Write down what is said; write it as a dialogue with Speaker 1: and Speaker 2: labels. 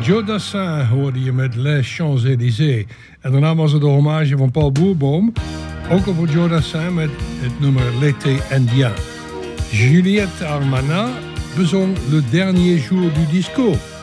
Speaker 1: Joe Dassin hoorde je met Les Champs-Élysées. En daarna was het de hommage van Paul Boerboom. Ook al voor Joe Dassin met het nummer L'été indien. Juliette Armanet bezong Le Dernier Jour du Disco.